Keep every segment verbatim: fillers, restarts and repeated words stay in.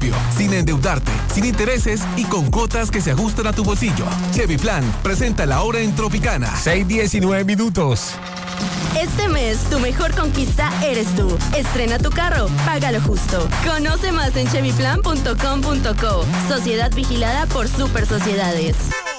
rápido, sin endeudarte, sin intereses y con cuotas que se ajustan a tu bolsillo. Chevy Plan presenta la hora en Tropicana. seis diecinueve minutos. Este mes, tu mejor conquista eres tú. Estrena tu carro, págalo justo. Conoce más en chevy plan punto com punto co. Sociedad vigilada por Super Sociedades.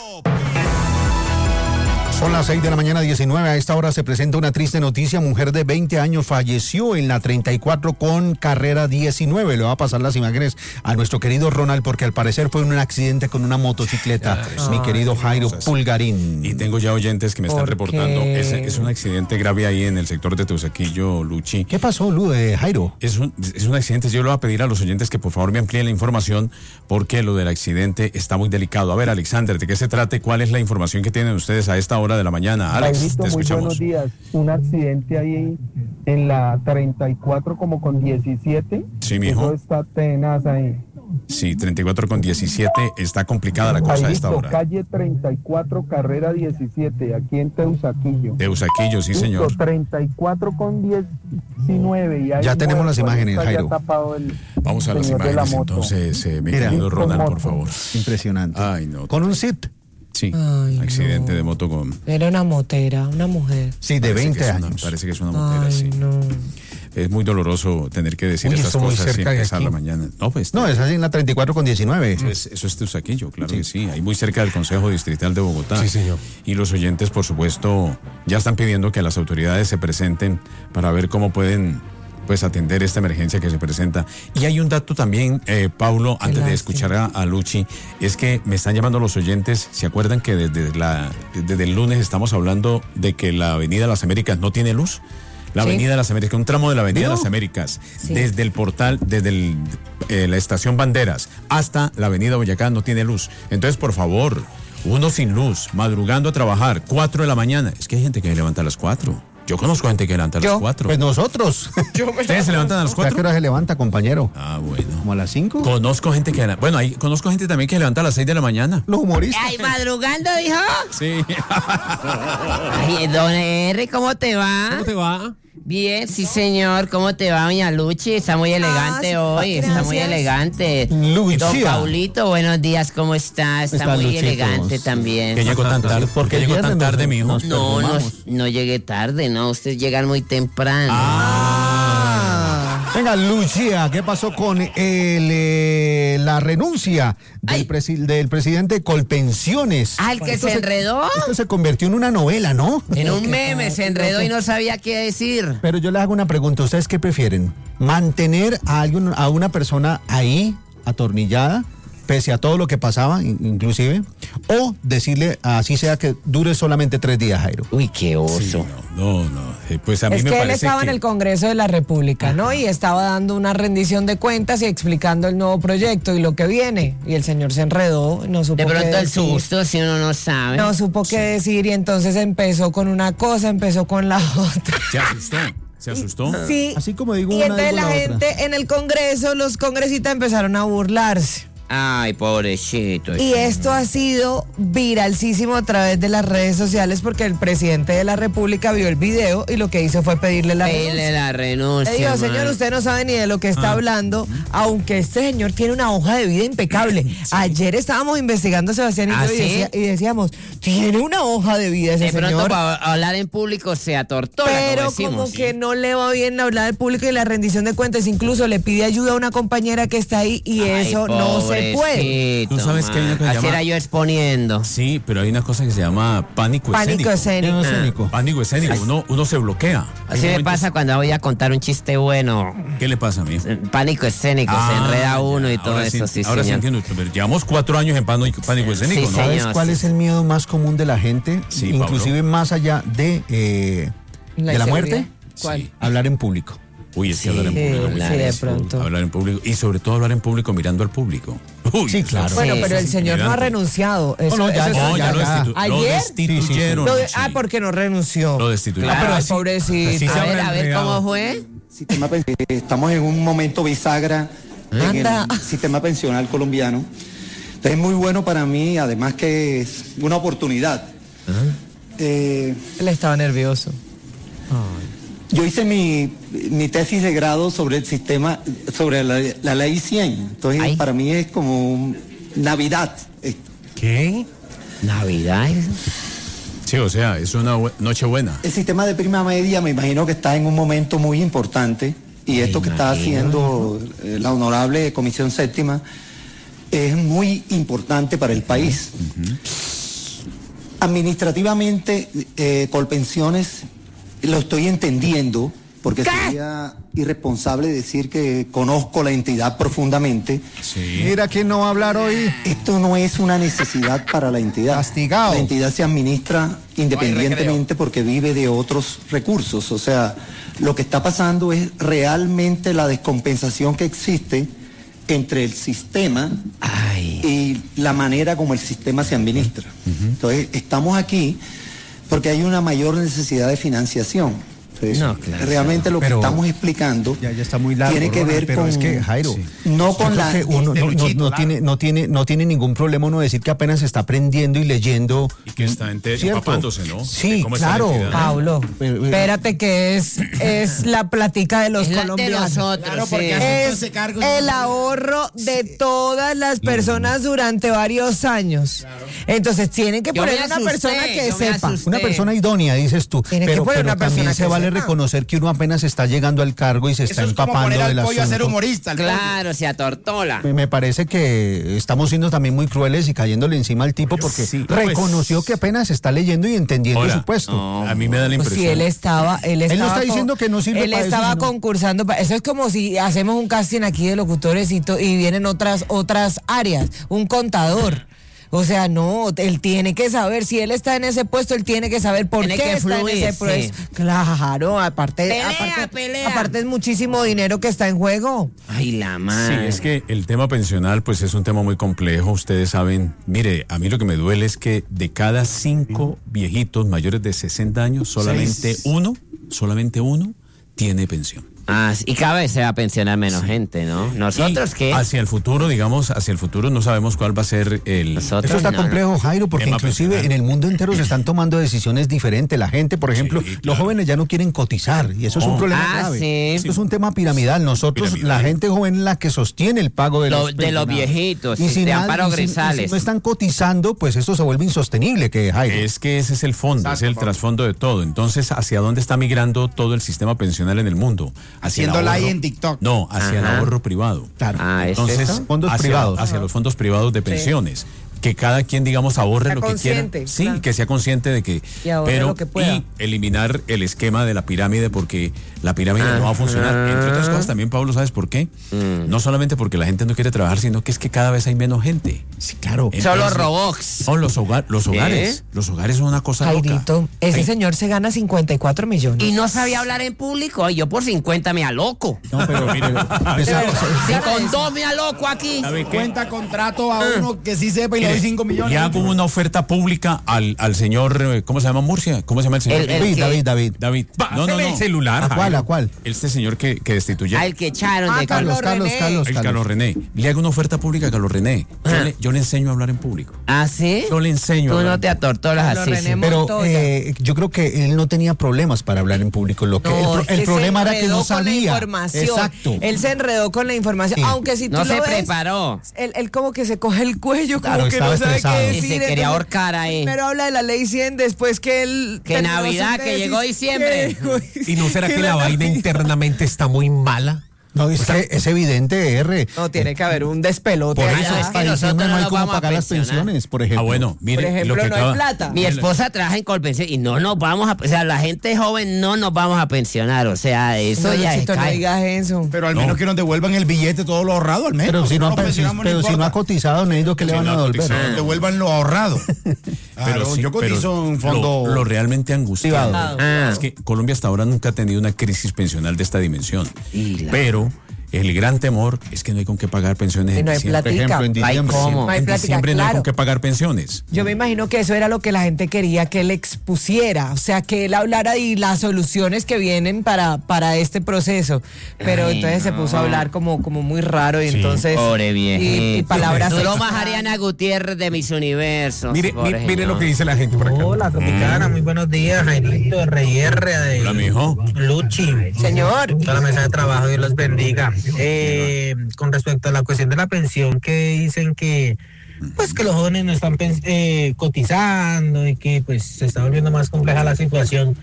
Son las seis de la mañana, diecinueve. A esta hora se presenta una triste noticia. Mujer de veinte años falleció en la treinta y cuatro con carrera diecinueve. Le va a pasar las imágenes a nuestro querido Ronald, porque al parecer fue un accidente con una motocicleta. Ah, mi querido Jairo Pulgarín. Y tengo ya oyentes que me están reportando. Es, es un accidente grave ahí en el sector de Teusaquillo, Luchi. ¿Qué pasó, Lu, eh, Jairo? Es un, es un accidente. Yo le voy a pedir a los oyentes que por favor me amplíen la información, porque lo del accidente está muy delicado. A ver, Alexander, ¿de qué se trata? ¿Cuál es la información que tienen ustedes a esta hora de la mañana? Alex, Jairito, te escuchamos. Muy buenos días. Un accidente ahí en la treinta y cuatro como con diecisiete. Sí, mijo. Eso está tenaz ahí. Sí, treinta y cuatro con diecisiete. Está complicada la cosa Jairito, a esta hora. Calle treinta y cuatro, carrera diecisiete, aquí en Teusaquillo. Teusaquillo, sí, Justo, señor. treinta y cuatro con diecinueve. Y ya tenemos las imágenes, Jairo. El Vamos a las imágenes entonces, eh, mi Mira, querido Ronald, por favor. Impresionante. Ay, no. Con un S I T. Sí, Ay, accidente no. de moto con... Era una motera, una mujer. Sí, de Parece veinte que es una- años. parece que es una motera, Ay, sí. no. Es muy doloroso tener que decir Uy, estas esto muy cosas y cerca de empezar aquí. la mañana. No, pues... No, es así en la treinta y cuatro con diecinueve. Eso es, eso es Teusaquillo, claro que sí. Ahí muy cerca del Consejo Distrital de Bogotá. Sí, señor. Y los oyentes, por supuesto, ya están pidiendo que las autoridades se presenten para ver cómo pueden, pues, atender esta emergencia que se presenta. Y hay un dato también, eh, Paulo, antes de escuchar a, a Luchi, es que me están llamando los oyentes. ¿Se acuerdan que desde, la, desde el lunes estamos hablando de que la Avenida de las Américas no tiene luz? La Sí. Avenida de las Américas, un tramo de la Avenida ¿Vio? de las Américas, Sí. desde el portal, desde el, eh, la estación Banderas hasta la Avenida Boyacá no tiene luz. Entonces, por favor, uno sin luz, madrugando a trabajar, cuatro de la mañana. Es que hay gente que se levanta a las cuatro. Yo conozco gente que se levanta a las Yo. cuatro. Pues nosotros. ¿Ustedes se levantan a las ¿A qué cuatro? hora se levanta, compañero? Ah, bueno. ¿Como a las cinco? Conozco gente que... Bueno, ahí conozco gente también que se levanta a las seis de la mañana. Los humoristas. Ay, madrugando, dijo. Sí. Ay, don R, ¿cómo te va? ¿Cómo te va? Bien, sí, señor. ¿Cómo te va, doña Luchi? Está muy elegante sí, hoy, está muy gracias. elegante. Lucia. Don Paulito, buenos días, ¿cómo está? Está, Está muy Luchito. elegante también. Que llegó tan tarde. ¿Por qué llegó tan viernes tarde, nos- mijo? nos No, no, perfumamos. no llegué tarde, no. Ustedes llegan muy temprano. Ah. Venga, Lucía, ¿qué pasó con el, eh, la renuncia Ay. del, presi- del presidente Colpensiones? Ah, el que Esto se enredó. Esto se convirtió en una novela, ¿no? En un meme se enredó y no sabía qué decir. Pero yo les hago una pregunta, ¿ustedes qué prefieren? ¿Mantener a alguien, a una persona ahí, atornillada, pese a todo lo que pasaba, in- inclusive? ¿O decirle, así sea, que dure solamente tres días, Jairo? Uy, qué oso. Sí, no, no, no. Eh, Pues a mí Es me que él parece estaba que... en el Congreso de la República, ¿no? Y estaba dando una rendición de cuentas y explicando el nuevo proyecto y lo que viene. Y el señor se enredó, no supo De qué pronto el decir. susto, si uno no sabe. No supo qué decir y entonces empezó con una cosa, empezó con la otra. Se asustó. Se asustó. Sí. Así como digo Y una, entonces digo la la gente otra. en el Congreso, los congresistas empezaron a burlarse. Ay, pobrecito. Y esto ha sido viralísimo a través de las redes sociales porque el presidente de la República vio el video y lo que hizo fue pedirle la Pedirle renuncia. la renuncia. Le digo, man. señor, usted no sabe ni de lo que está hablando, aunque este señor tiene una hoja de vida impecable. Ayer estábamos investigando a Sebastián y ¿Ah, yo y, sí? decía- y decíamos, tiene una hoja de vida ese De pronto señor. para hablar en público se atortora, Pero como decimos. como que no le va bien hablar al público y la rendición de cuentas. Incluso le pide ayuda a una compañera que está ahí y Ay, eso no se puede. pobrecito, Tú sabes que hay una que se man. Así llama- era yo exponiendo. Sí, pero hay una cosa que se llama pánico, Pánico escénico. escénico. Escénico. Pánico escénico. Uno, uno se bloquea. Hay Así me momentos- pasa cuando voy a contar un chiste bueno. ¿Qué le pasa a mí? Pánico escénico, se Ah, enreda uno ya, y todo ahora eso, sí, sí, ahora sí señor. entiendo. Pero llevamos cuatro años en pánico, pánico escénico, Sí, ¿no? señor. ¿Sabes cuál es el miedo más común de la gente? Sí, Inclusive Pablo. más allá de, eh, La de la inseguridad. muerte. ¿Cuál? Sí. Hablar en público. Uy, es que Sí, hablar en público. sí, es muy sí, de difícil. pronto. Hablar en público. Y sobre todo hablar en público mirando al público. Uy, Sí, eso claro. es- Bueno, Sí, pero sí, el señor no ha mirando. renunciado. Eso- No, no, ya, eso No, es- ya, lo, ya. destitu- lo ¿Ayer? destituyeron. Lo de- sí. ah, porque no renunció. Lo destituyeron. Ah, pero ay, pobrecito. sí se A ver, habrá a ver enredado. cómo fue. Sistema pen- eh, estamos en un momento bisagra en Anda. el sistema pensional colombiano. Entonces es muy bueno para mí, además que es una oportunidad. Eh, Él estaba nervioso. yo hice mi, mi tesis de grado sobre el sistema, sobre la, la ley cien. Entonces, Ay. para mí es como Navidad. ¿Qué? ¿Navidad? Sí, o sea, es una noche buena. El sistema de prima media me imagino que está en un momento muy importante y esto que está haciendo eh, la honorable Comisión Séptima es muy importante para el país. Uh-huh. Administrativamente, eh, Colpensiones, lo estoy entendiendo, porque ¿Qué? sería irresponsable decir que conozco la entidad profundamente. Sí. Mira quién no va a hablar hoy. Esto no es una necesidad para la entidad. Castigado. La entidad se administra independientemente no porque vive de otros recursos. O sea, lo que está pasando es realmente la descompensación que existe entre el sistema Ay. y la manera como el sistema se administra. Uh-huh. Entonces, estamos aquí porque hay una mayor necesidad de financiación. Entonces, no, claro, realmente lo pero que estamos explicando ya, ya está muy largo, tiene que Ronald, ver pero con es que, Jairo, sí. no con la que uno no, no, no tiene no tiene no tiene ningún problema uno decir que apenas está aprendiendo y leyendo y que está ente- empapándose, ¿no? Sí, claro. Paulo, espérate que es es la plática de los es colombianos. De nosotros, claro, sí. porque es el ahorro de todas las personas no. durante varios años. Claro. Entonces tienen que poner una persona que sepa, una persona idónea, dices tú. Tiene pero, que poner pero una persona también se vale sepa. reconocer que uno apenas está llegando al cargo y se está Eso es empapando como poner del al pollo asunto. a ser humorista. Claro, se atortola. Me, me parece que estamos siendo también muy crueles y cayéndole encima al tipo porque sí, reconoció pues, que apenas está leyendo y entendiendo hola, su puesto. No, a mí me da la impresión. Pues si él estaba, él estaba él no está diciendo que no sirve él para estaba eso, concursando. Para, eso es como si hacemos un casting aquí de locutores y, to, y vienen otras otras áreas, un contador. O sea, no, él tiene que saber, si él está en ese puesto, él tiene que saber por tiene qué está fluir, en ese puesto. Sí. Claro, aparte, pelea, aparte, pelea. aparte es muchísimo dinero que está en juego. Ay, la madre. Sí, es que el tema pensional pues es un tema muy complejo, ustedes saben. Mire, a mí lo que me duele es que de cada cinco viejitos mayores de sesenta años, solamente Seis. uno, solamente uno tiene pensión. Ah, y cada vez se va a pensionar menos sí. gente, ¿no? ¿Nosotros y qué? Hacia el futuro, digamos, hacia el futuro no sabemos cuál va a ser el... Nosotros Eso está no, complejo, no. Jairo, porque inclusive pensional. En el mundo entero se están tomando decisiones diferentes. La gente, por ejemplo, sí, claro. los jóvenes ya no quieren cotizar y eso es oh. un problema ah, grave. Sí. Esto es un tema piramidal. Nosotros, piramidal. La gente joven es la que sostiene el pago de, Lo, los, de los viejitos, y si de nada, Amparo Grisales. Si, si no están cotizando, pues esto se vuelve insostenible, que Jairo. Es que ese es el fondo, Exacto, ese es el trasfondo de todo. Entonces, ¿hacia dónde está migrando todo el sistema pensional en el mundo? Haciendo la en TikTok. No, hacia Ajá. el ahorro privado. Claro. Ah, Entonces, fondos hacia, privados. hacia los fondos privados de pensiones. Sí. Que cada quien, digamos, ahorre sea lo que quiera. Sí, claro. que sea consciente de que. Y pero lo que pueda. Y eliminar el esquema de la pirámide porque la pirámide ah, no va a funcionar. Ah, Entre otras cosas, también, Pablo, ¿sabes por qué? Mm. No solamente porque la gente no quiere trabajar, sino que es que cada vez hay menos gente. Sí, claro. Entonces, son los robots. Son los, hogar, los hogares. ¿Eh? Los hogares son una cosa Jairito, loca. ese Ay. señor se gana cincuenta y cuatro millones. Y no sabía hablar en público. Yo por cincuenta me aloco. No, pero mire. Si con dos me aloco aquí. Cuenta contrato a uno que sí sepa y le doy cinco millones. Ya hago una oferta pública al, al señor, ¿cómo se llama Murcia? ¿Cómo se llama el señor? El, el David, David, David. David. No, no, no. el celular. ¿A cuál, a cuál? Este señor que, que destituyó. Al que echaron ah, de Carlos, Carlos, Carlos, Carlos, El Carlos, Carlos René. Le hago una oferta pública a Carlos René. Yo, le, yo le enseño a hablar en público. ¿Ah, sí? Yo le enseño Tú a hablar. no te atortolas así. Sí. Pero eh, yo creo que él no tenía problemas para hablar en público. Lo que no, el, el problema era que no sabía. Exacto. Él se enredó con la información. Sí. Aunque si tú no lo se ves, preparó. Él, él como que se coge el cuello, como claro, que no sabe estresado. qué Y decir. se quería ahorcar ahí. Primero habla de la ley cien, después que él... Que Navidad, que llegó diciembre. ¿Y no será que la vaina internamente está muy mala? No, es que es evidente, R. No, tiene que haber un despelote. Por Ay, eso no, es hasta que diciembre nosotros no hay no cómo vamos a pagar las pensionar. pensiones, por ejemplo. Ah, bueno, mire, por ejemplo, lo que no acaba, hay plata. Mi esposa trabaja en Colpensión y no nos vamos a... O sea, la gente joven no nos vamos a pensionar. O sea, eso no, ya es... No digas eso. Pero al menos no. que nos devuelvan el billete todo lo ahorrado, al menos. Pero si no, no, si, pero si no ha cotizado, necesito que si le van no a devolver. Ah. Devuelvan lo ahorrado. Pero claro, sí, yo cotizo un fondo... Lo, lo realmente angustiado privado. ah. es que Colombia hasta ahora nunca ha tenido una crisis pensional de esta dimensión. La... Pero... el gran temor es que no hay con qué pagar pensiones Y en no hay diciembre. platica. Por ejemplo, en Ay, diciembre, ¿cómo? No hay en platica, diciembre no hay claro. con qué pagar pensiones. Yo me imagino que eso era lo que la gente quería que él expusiera, o sea, que él hablara y las soluciones que vienen para, para este proceso. Pero Ay, entonces se no. puso a hablar como, como muy raro y entonces... Pobre viejito. Y, y palabras... Tú lo extrañas. más Ariana Gutiérrez de mis universos. Mire, pobre mire, mire señor. lo que dice la gente por acá. Hola, Tropicana, muy buenos días, Jairito, R I R, de Hola, mijo. Luchi. Señor. Toda la mesa de trabajo, Dios los bendiga. Eh, con respecto a la cuestión de la pensión, que dicen que pues que los jóvenes no están pens- eh, cotizando y que pues se está volviendo más compleja la situación.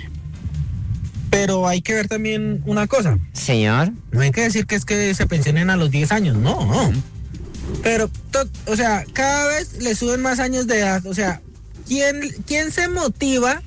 Pero hay que ver también una cosa. Señor. No hay que decir que es que se pensionen a los diez años, no, no. Pero, to- o sea, cada vez le suben más años de edad. O sea, ¿quién, quién se motiva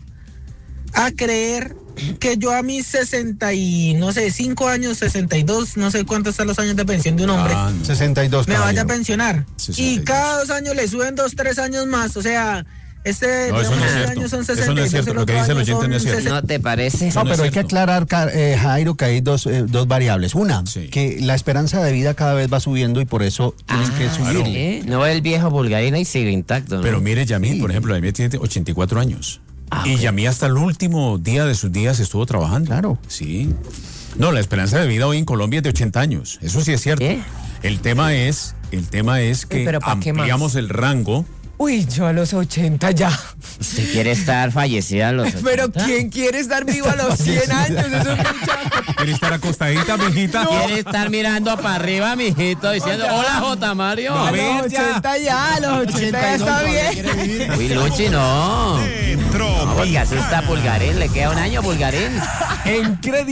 a creer que yo a mis sesenta y, no sé, cinco años, sesenta y dos, no sé cuántos son los años de pensión de un hombre, Ah, no. sesenta y dos, me vaya a caballero. pensionar? sesenta y Y dos. cada dos años le suben dos, tres años más. O sea, este, No, eso no digamos, es este cierto. año son Eso no es sesenta y dos, cierto. el Lo que otro dice el año oyente no es son cierto. ¿No te parece? No, no es pero hay que cierto. aclarar, Car- eh, Jairo, que hay dos, eh, dos variables. Una, Sí. que la esperanza de vida cada vez va subiendo y por eso tienen que subir. ¿Eh? No, el viejo Bulgarina y sigue intacto, ¿no? Pero mire, Yamil, por ejemplo, Yamil tiene ochenta y cuatro años. Ah, y ok. Yamil hasta el último día de sus días estuvo trabajando. Claro. Sí. No, la esperanza de vida hoy en Colombia es de ochenta años. Eso sí es cierto. ¿Qué? El tema es, el tema es que Uy, pero ¿pa' qué más? ampliamos el rango. Uy, yo a los ochenta ya. Usted quiere estar fallecida a los Pero ochenta. ¿quién quiere estar vivo a los cien años? Eso es muchacho. ¿Quiere estar acostadita, mijita? Quiere estar mirando para arriba, mijito, diciendo, hola, J. Mario. No, A a ver, los ya. ochenta ya, a los ochenta ya está bien. Uy, Luchi, no. No, porque asusta a Bulgarín, le queda un año Bulgarín. En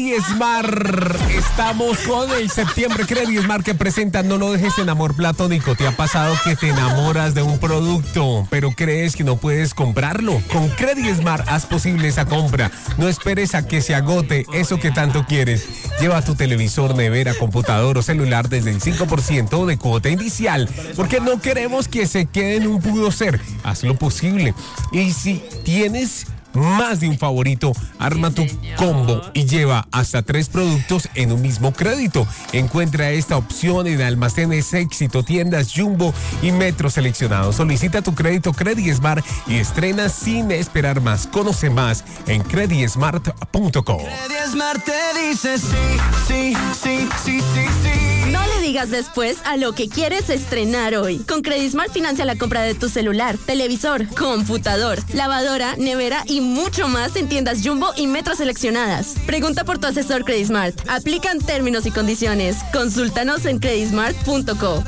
Credismar estamos con el septiembre Credismar que presenta No lo dejes en amor platónico. ¿Te ha pasado que te enamoras de un producto pero crees que no puedes comprarlo? Con Credismar haz posible esa compra. No esperes a que se agote eso que tanto quieres. Lleva tu televisor, nevera, computador o celular desde el cinco por ciento de cuota inicial porque no queremos que se quede en un pudo ser. Haz lo posible. Y si tienes más de un favorito, arma tu combo y lleva hasta tres productos en un mismo crédito. Encuentra esta opción en almacenes Éxito, tiendas Jumbo y Metro seleccionados. Solicita tu crédito Credismart y estrena sin esperar más. Conoce más en credismart punto com. Credismart te dice sí, sí, sí, sí, sí, sí. No le digas después a lo que quieres estrenar hoy. Con Credismart financia la compra de tu celular, televisor, computador, lavadora, nevera y mucho más en tiendas Jumbo y Metro seleccionadas. Pregunta por tu asesor Credismart. Aplican términos y condiciones. Consúltanos en credismart punto co.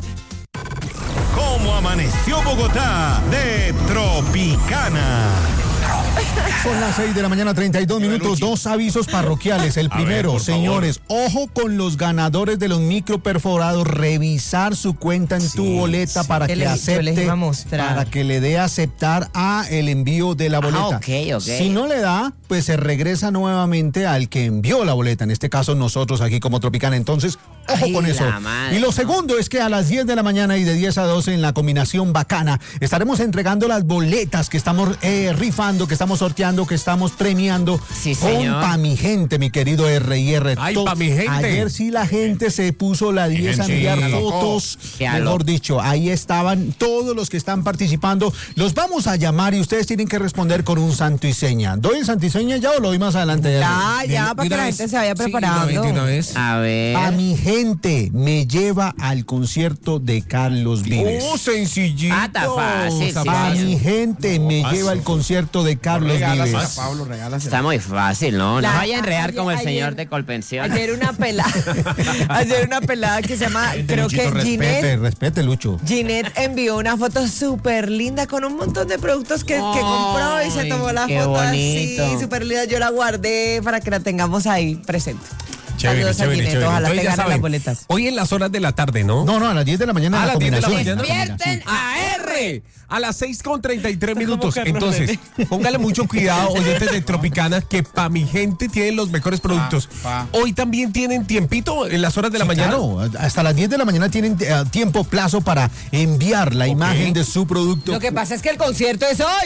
¿Cómo amaneció Bogotá de Tropicana? Son las seis de la mañana, treinta y dos minutos. Dos avisos parroquiales. El A ver, primero, por favor. señores, ojo con los ganadores de los micro perforados. Revisar su cuenta en tu boleta para Yo que les- yo acepte, les iba a mostrar. para que le dé aceptar a el envío de la boleta. ok, ok. Si no le da, pues se regresa nuevamente al que envió la boleta. En este caso, nosotros aquí como Tropicana. Entonces, ojo Ay, con eso. la madre, Y lo no. segundo es que a las diez de la mañana y de diez a doce en la combinación bacana estaremos entregando las boletas que estamos eh, rifando, que estamos sorteando, que estamos premiando Sí, con señor. Pa' mi gente, mi querido R I R. Ay, To- pa' mi gente. Ayer sí la gente se puso la diez a gente, enviar sí. fotos. Qué Mejor aló. dicho, ahí estaban todos los que están participando. Los vamos a llamar y ustedes tienen que responder con un santo y seña. ¿Doy el santo y seña ya o lo doy más adelante? Ya, ya, para que la gente se vaya preparando. A ver. A mi gente me lleva al concierto de Carlos Vives. Oh, sencillito. Ah, está fácil, sí, A sí. mi gente me fácil. lleva al concierto de Carlos Regálasela, Vives. Pablo, regálasela. Está muy fácil, ¿no? No La- vaya a enredar ayer- como el ayer- señor de Colpensión. Ayer una pelada, ayer una pelada que se llama, creo que Respete, Ginette. respete, Lucho. Ginette envió una foto súper linda con un montón de productos que, que compró y se Ay, tomó la qué foto bonito. así, súper linda. Yo la guardé para que la tengamos ahí presente. Chévere, Saludos a chévere, Ginette, chévere. ojalá Entonces, te ya ganen saben, las boletas. hoy en las horas de la tarde, ¿no? No, no, a las diez de la mañana A en la las diez de la combinación. mañana. ¡Despierten a R! A las seis con treinta y tres minutos. Carlos Entonces, póngale mucho cuidado, oyentes de Tropicana, que pa' mi gente tienen los mejores productos. pa. Hoy también tienen tiempito en las horas de la Sí, mañana. claro, hasta las diez de la mañana tienen eh, tiempo, plazo para enviar la imagen de su producto. Lo que pasa es que el concierto es hoy.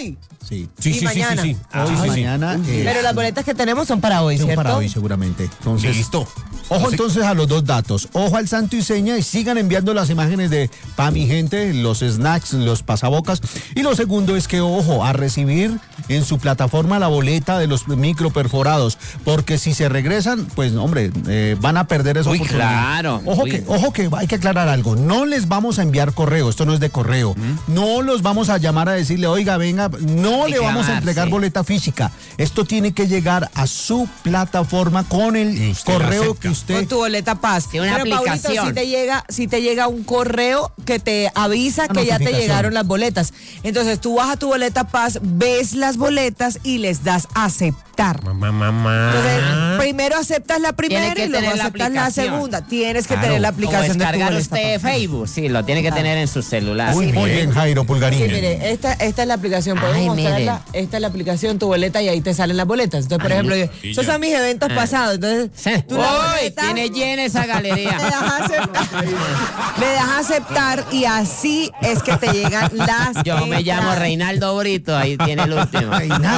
Sí. Sí, Y sí, sí, mañana. sí, sí. Hoy, Sí, sí, sí. mañana. eh, Pero las boletas que tenemos son para hoy, son ¿cierto? para hoy seguramente. Entonces, Listo. ojo Así- entonces a los dos datos. Ojo al santo y seña y sigan enviando las imágenes de pa' mi gente, los snacks, los pasabocas. Y lo segundo es que ojo a recibir en su plataforma la boleta de los micro perforados. Porque si se regresan, pues hombre, eh, van a perder esa Uy, oportunidad. claro. Ojo Uy. que, ojo que hay que aclarar algo. No les vamos a enviar correo, esto no es de correo. No los vamos a llamar a decirle, oiga, venga, no le vamos a Reclamar, entregar sí. boleta física. Esto tiene que llegar a su plataforma con el Y usted la correo acepta. que usted. Con tu boleta Paz. Sí, una Pero aplicación. Paulito, si te llega, si te llega un correo que te avisa Una que ya te notificación. llegaron las boletas. Entonces tú vas a tu boleta Paz, ves las boletas y les das a aceptar. Mamá, mamá. Entonces, primero aceptas la primera Tiene que y luego tener la aceptas la, aplicación. segunda. Tienes que Claro. tener la Como aplicación de tu descargar boleta usted Paz. Facebook, sí, lo tiene que tener en su celular. Muy Sí, bien, Jairo Pulgarín. Sí, mire, esta, esta es la aplicación, podemos Ay, mostrarla. Esta es la aplicación, tu boleta, y ahí te salen las boletas. Entonces, por Ay, ejemplo, yo- y esos ya. son mis eventos Ah. pasados. Entonces, Sí. tú la Uy, boleta, tiene llena esa le galería. das a aceptar, le das a aceptar y así es que te llegan las Yo me llamo entradas. Reinaldo Brito, ahí tiene el último.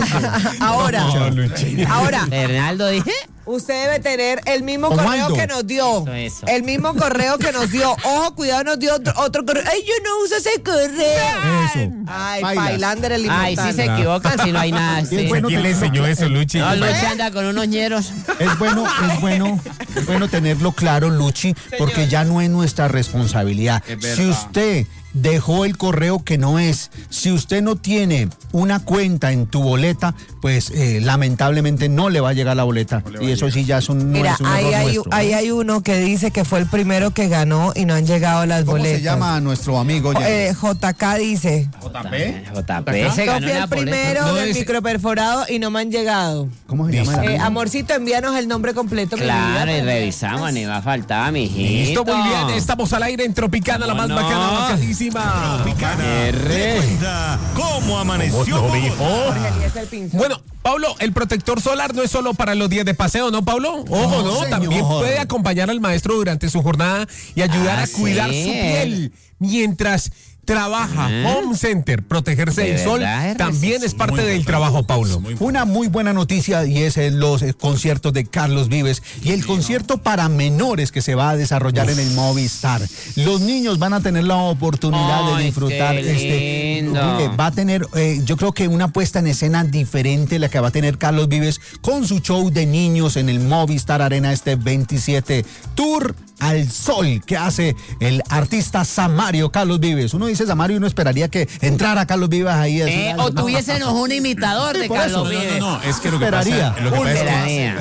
Ahora, ahora, Reinaldo dije. usted debe tener el mismo Osvaldo. correo que nos dio. Eso, eso. El mismo correo que nos dio. Ojo, cuidado, nos dio otro, otro correo. Ay, yo no uso ese correo. Eso. Ay, Bailas. Pailander el Ay, inmortal. sí se equivocan si no hay nada así. Es bueno ¿Quién le enseñó eso, Luchi? No, Luchi anda con unos ñeros. Es bueno, es bueno, es bueno tenerlo claro, Luchi, porque ya no es nuestra responsabilidad. Es verdad. Si usted dejó el correo que no es, si usted no tiene una cuenta en tu boleta, pues eh, lamentablemente no le va a llegar la boleta. le va Y a eso llegar. sí ya es un, no Mira, es un ahí error hay, nuestro. ahí hay uno que dice que fue el primero que ganó y no han llegado las ¿Cómo boletas. se llama nuestro amigo? ya? Eh, J K dice. J P se Yo ganó fui una el primero No, del ese- microperforado y no me han llegado. ¿Cómo se llama? el Eh, amigo? amorcito, envíanos el nombre completo. mi Claro, vida. y revisamos, ni va a faltar, mijito. Listo, muy bien. Estamos al aire en Tropicana, la más No. bacana, bacadísima. Tropicana te cuenta cómo amaneció ¿Cómo no, mijo? Bogotá. Jorge Eliezer Pinzón. Bueno, Pablo, el protector solar no es solo para los días de paseo, ¿no, Pablo? Ojo, No, ¿no? señor. También puede acompañar al maestro durante su jornada y ayudar Ah, a cuidar sí. su piel mientras trabaja. Ah. Home Center, protegerse ¿De del sol, verdad es también así? es parte Muy del importante. trabajo, Paulo. Muy Una muy buena noticia y es en los eh, conciertos de Carlos Vives y el concierto para menores que se va a desarrollar en el Movistar. Los niños van a tener la oportunidad de Ay, disfrutar qué este lindo. eh, va a tener eh, yo creo que una puesta en escena diferente la que va a tener Carlos Vives con su show de niños en el Movistar Arena este veintisiete. Tour al sol que hace el artista Samario Carlos Vives. Uno dice Samario y uno esperaría que entrara Carlos Vives ahí. a decir Eh, algo. o No. tuviésemos un imitador de por Carlos eso. No, Vives. no, no, es que lo que Esperaría. pasa, lo que pasa es que, Esperaría.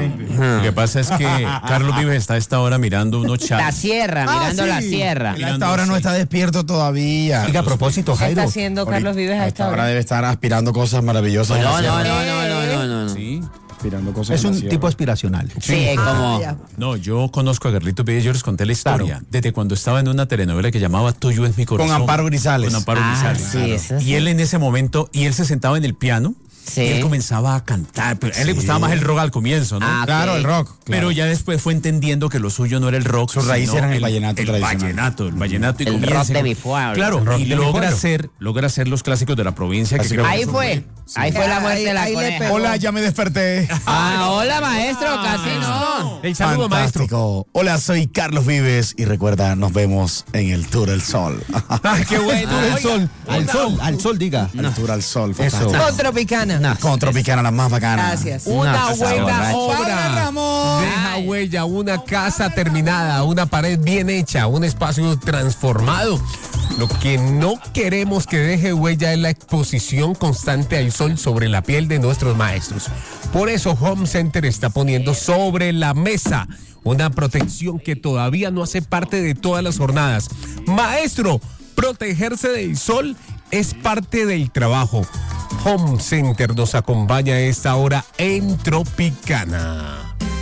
lo que pasa es que Carlos Vives está a esta hora mirando unos chats. La sierra, Ah, mirando sí. la sierra. Él hasta ahora no está despierto todavía. Oiga, a propósito, ¿Qué Jairo. está haciendo Carlos Vives a Hasta esta ahora hora? debe estar aspirando cosas maravillosas. en No, la no, no, sierra. no, no, no, no, no. Sí. Aspirando cosas Es en la un sierra. tipo aspiracional. Sí, es como. Ah, ya. No, yo conozco a Carlitos Vives, yo les conté la historia. Desde cuando estaba en una telenovela que llamaba Tuyo es mi corazón. Con Amparo Grisales. Con Amparo Ah, Grisales. sí, claro. eso sí. Y él en ese momento, y él se sentaba en el piano. Sí. Y él comenzaba a cantar. Pero a él le gustaba más el rock al comienzo, ¿no? Ah, Claro, ok. el rock. Pero claro. ya después fue entendiendo que lo suyo no era el rock. Sus raíces sino eran el vallenato el tradicional. vallenato, el vallenato. Y El comienza rock de con- mi pueblo. Claro, El rock y de mi logra pueblo. hacer, logra hacer los clásicos de la provincia. Que Así creo que- que Ahí son fue. muy- Ahí fue la muerte de la Ahí- ahí le coneja. pegó. Hola, ya me desperté. Ah, hola, maestro, casi no. El saludo, maestro. Fantástico. Hola, soy Carlos Vives y recuerda, nos vemos en el Tour del Sol. Ay, qué bueno. Al Oiga, sol, al sol, al sol, diga. El Tour al Sol. Eso. fantástico. Con Tropicana. Con Tropicana, la más bacana. Gracias. Una No, buena borracho. obra. Deja Ay. huella, una casa terminada, una pared bien hecha, un espacio transformado. Lo que no queremos que deje huella es la exposición constante al sol sobre la piel de nuestros maestros. Por eso Home Center está poniendo sobre la mesa una protección que todavía no hace parte de todas las jornadas. Maestro, protegerse del sol es parte del trabajo. Home Center nos acompaña a esta hora en Tropicana.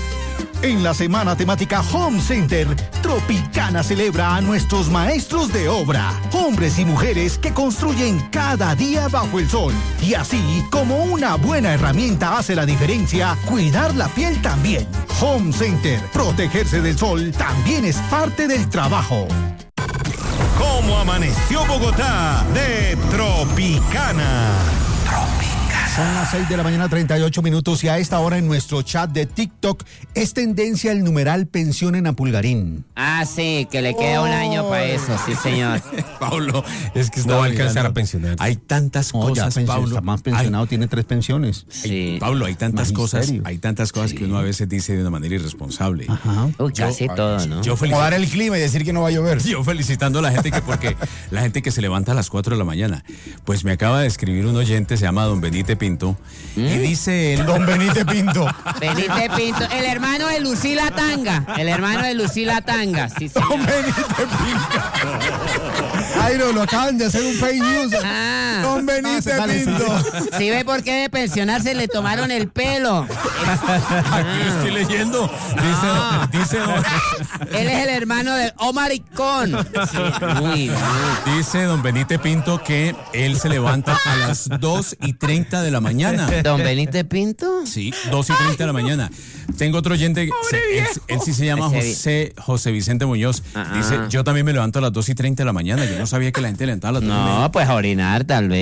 En la semana temática Home Center, Tropicana celebra a nuestros maestros de obra, hombres y mujeres que construyen cada día bajo el sol. Y así como una buena herramienta hace la diferencia, cuidar la piel también. Home Center, protegerse del sol también es parte del trabajo. ¿Cómo amaneció Bogotá? De Tropicana. Son las seis de la mañana, treinta y ocho minutos, y a esta hora en nuestro chat de TikTok es tendencia el numeral pensión en Apulgarín. Ah, sí, que le queda un año para eso, sí, señor. Pablo, es que no va a alcanzar mirando. a pensionar. Hay tantas No, ya cosas, pensi- Pablo. está más pensionado, Hay- tiene tres pensiones. Sí. Pablo, hay tantas cosas, Magisterio. hay tantas cosas que uno a veces dice de una manera irresponsable. Ajá. Uy, casi todo, ¿no? Yo Como dar felicito, el clima y decir que no va a llover. yo felicitando a la gente que porque la gente que se levanta a las cuatro de la mañana. Pues me acaba de escribir un oyente, se llama Don Benite Pinto, y dice él, Don Benite Pinto. Benite Pinto, el hermano de Lucila Tanga, el hermano de Lucila Tanga, sí, señor. Don Benite Pinto. Ay, no, lo acaban de hacer un fake news. Ah, Don Benite Pinto. ¿sí ve por qué de pensionarse le tomaron el pelo? aquí lo estoy leyendo, Ah. dice, dice, don, Él es el hermano de Omaricón. Sí, muy bien. dice don Benite Pinto que él se levanta a las dos y treinta de la mañana. ¿Don Benite Pinto? Sí, dos y treinta de la mañana. Tengo otro oyente, se- él, él sí se llama Ese vi- José, José Vicente Muñoz. Ajá. Dice, yo también me levanto a las dos y treinta de la mañana. Yo no sabía que la gente levantaba a las dos y media. No, pues a orinar tal vez.